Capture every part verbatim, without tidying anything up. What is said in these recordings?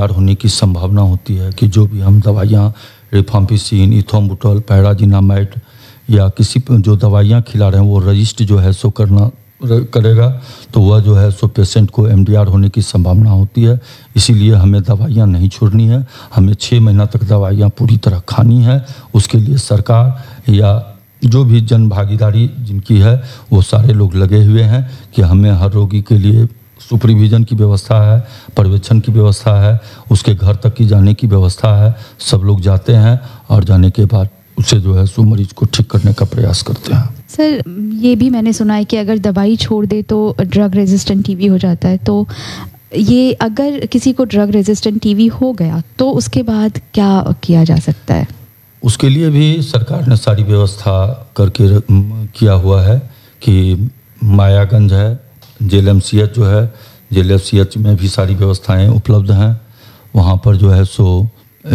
Are होने की संभावना होती है कि जो भी हम दवाइयाँ रिफाम्पिसिन, इथोम्बुटॉल, पैराजिनामाइड या किसी जो दवाइयाँ खिला रहे हैं वो रजिस्ट जो है सो करना करेगा तो वह जो है सो पेशेंट को एम डी आर होने की संभावना होती है। इसीलिए हमें दवाइयाँ नहीं छोड़नी है, हमें छः महीना तक दवाइयाँ पूरी तरह खानी है। उसके लिए सरकार या जो भी जन भागीदारी जिनकी है वो सारे लोग लगे हुए हैं कि हमें हर रोगी के लिए सुपरविजन की व्यवस्था है, पर्यवेक्षण की व्यवस्था है, उसके घर तक की जाने की व्यवस्था है। सब लोग जाते हैं और जाने के बाद उसे जो है सो मरीज को ठीक करने का प्रयास करते हैं। सर, ये भी मैंने सुना है कि अगर दवाई छोड़ दे तो ड्रग रेजिस्टेंट टीबी हो जाता है, तो ये अगर किसी को ड्रग रेजिस्टेंट टीबी हो गया तो उसके बाद क्या किया जा सकता है? उसके लिए भी सरकार ने सारी व्यवस्था करके किया हुआ है कि मायागंज है, जेल एम सी एच जो है, जेल एम सी एच में भी सारी व्यवस्थाएं उपलब्ध हैं। वहाँ पर जो है सो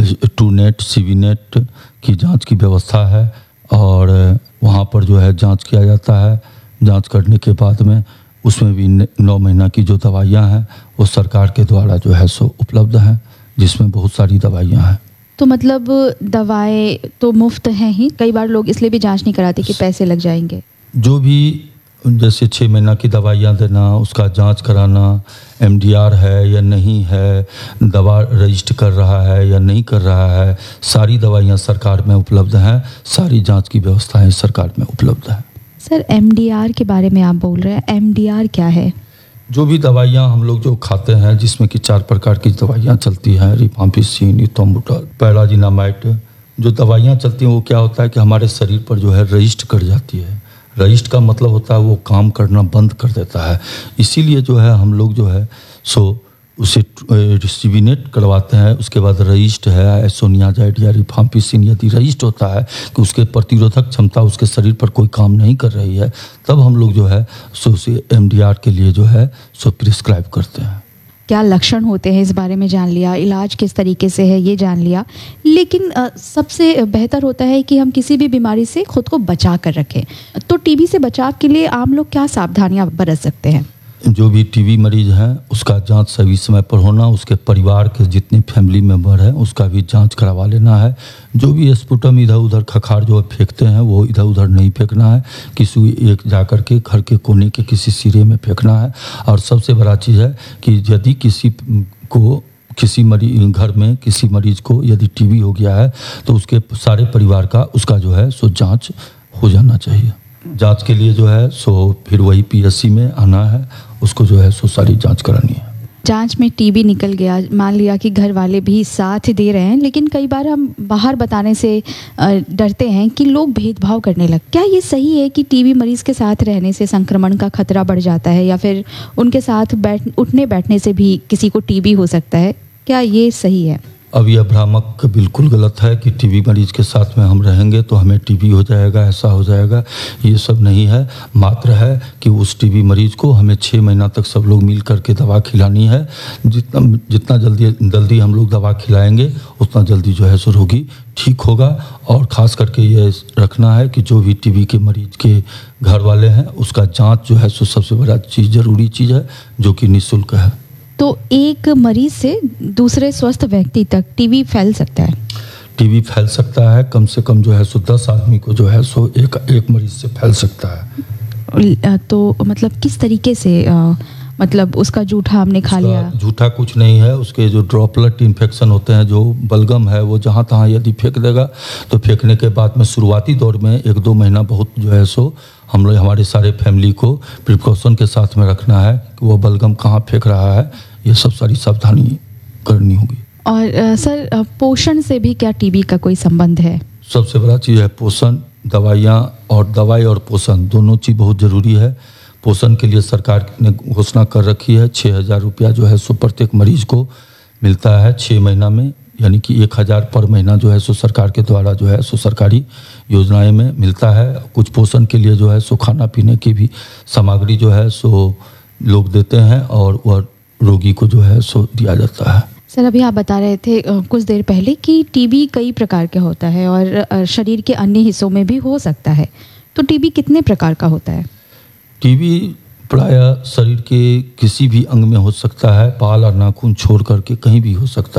to net C V net की जांच की व्यवस्था है और वहाँ पर जो है जांच किया जाता है। जांच करने के बाद में उसमें भी नौ महीना की जो दवाइयाँ हैं वो सरकार के द्वारा जो है सो उपलब्ध हैं, जिसमें बहुत सारी दवाइयाँ हैं। तो मतलब दवाएं तो मुफ्त हैं ही, कई बार लोग इसलिए भी जांच नहीं कराते कि पैसे लग जाएंगे। जो भी जैसे छः महीना की दवाइयाँ देना, उसका जांच कराना, एम डी आर है या नहीं है, दवा रजिस्टर कर रहा है या नहीं कर रहा है, सारी दवाइयाँ सरकार में उपलब्ध हैं, सारी जांच की व्यवस्थाएं सरकार में उपलब्ध हैं। सर, एम डी आर के बारे में आप बोल रहे हैं, एम डी आर क्या है? जो भी दवाइयाँ हम लोग जो खाते हैं जिसमें कि चार प्रकार की दवाइयाँ चलती हैं, रिफाम्पिसिन, इथोम्बुटॉल, पैराजिनामाइड, जो दवाइयाँ चलती हैं वो क्या होता है कि हमारे शरीर पर जो है रजिस्टर कर जाती है। रजिस्टर का मतलब होता है वो काम करना बंद कर देता है। इसीलिए जो है हम लोग जो है सो उसे रिसिविनेट करवाते हैं। उसके बाद रजिस्टर है एसोनियाजाइड या रिफाम्पिसिन, यदि रजिस्टर होता है कि उसके प्रतिरोधक क्षमता उसके शरीर पर कोई काम नहीं कर रही है, तब हम लोग जो है सो उसे एम डी आर के लिए जो है सो प्रिस्क्राइब करते हैं। क्या लक्षण होते हैं इस बारे में जान लिया, इलाज किस तरीके से है ये जान लिया, लेकिन आ, सबसे बेहतर होता है कि हम किसी भी बीमारी से खुद को बचा कर रखें। तो टीबी से बचाव के लिए आम लोग क्या सावधानियां बरत सकते हैं? जो भी टीबी मरीज है उसका जांच सही समय पर होना, उसके परिवार के जितने फैमिली मेम्बर हैं उसका भी जांच करवा लेना है। जो भी स्पुटम इधर उधर खखार जो फेंकते हैं वो इधर उधर नहीं फेंकना है, किसी एक जाकर के घर के कोने के किसी सिरे में फेंकना है। और सबसे बड़ा चीज़ है कि यदि किसी को किसी मरीज घर में किसी मरीज को यदि टीबी हो गया है तो उसके सारे परिवार का उसका जो है सो जाँच हो जाना चाहिए। जांच के लिए जो है सो फिर वही पी एस सी में आना है, उसको जो है सो सारी जांच करानी है। जांच में टीबी निकल गया, मान लिया कि घर वाले भी साथ दे रहे हैं, लेकिन कई बार हम बाहर बताने से डरते हैं कि लोग भेदभाव करने लग। क्या ये सही है कि टीबी मरीज के साथ रहने से संक्रमण का खतरा बढ़ जाता है या फिर उनके साथ बैठ उठने बैठने से भी किसी को टीबी हो सकता है? क्या ये सही है? अब यह भ्रामक बिल्कुल गलत है कि टीबी मरीज के साथ में हम रहेंगे तो हमें टीबी हो जाएगा, ऐसा हो जाएगा, ये सब नहीं है। मात्र है कि उस टीबी मरीज को हमें छः महीना तक सब लोग मिल करके दवा खिलानी है। जितना जितना जल्दी जल्दी हम लोग दवा खिलाएंगे उतना जल्दी जो है सो रोगी ठीक होगा। और ख़ास करके ये रखना है कि जो भी टीबी के मरीज के घर वाले हैं उसका जाँच जो है सो सबसे बड़ा चीज़ ज़रूरी चीज़ है, जो कि निःशुल्क है। तो एक मरीज से दूसरे स्वस्थ व्यक्ति तक टीबी फैल सकता है? टीबी फैल सकता है, कम से कम जो है सो दस आदमी को जो है सो एक एक मरीज से फैल सकता है। तो मतलब किस तरीके से आ, मतलब उसका जूठा हमने खा लिया? जूठा कुछ नहीं है, उसके जो ड्रॉपलेट इन्फेक्शन होते हैं, जो बलगम है वो जहाँ तहाँ यदि फेंक देगा तो फेंकने के बाद में शुरुआती दौर में एक दो महीना बहुत जो है सो हम लोग हमारे सारे फैमिली को प्रिकॉशन के साथ में रखना है कि वो बलगम कहाँ फेंक रहा है, ये सब सारी सावधानी करनी होगी। और आ, सर आ, पोषण से भी क्या टीबी का कोई संबंध है? सबसे बड़ा चीज़ है पोषण। दवाइयाँ और दवाई और पोषण दोनों चीज़ बहुत ज़रूरी है। पोषण के लिए सरकार ने घोषणा कर रखी है, छः हज़ार रुपया जो है सो प्रत्येक मरीज को मिलता है छः महीना में, यानी कि एक हज़ार पर महीना जो है सो सरकार के द्वारा जो है सो सरकारी योजनाएं में मिलता है। कुछ पोषण के लिए जो है सो खाना पीने की भी सामग्री जो है सो लोग देते हैं और वह रोगी को जो है सो दिया जाता है। सर, अभी आप बता रहे थे कुछ देर पहले कि टीबी कई प्रकार का होता है और शरीर के अन्य हिस्सों में भी हो सकता है, तो टीबी कितने प्रकार का होता है? टीबी प्रायः शरीर के किसी भी अंग में हो सकता है, बाल और नाखून छोड़ करके कहीं भी हो सकता है।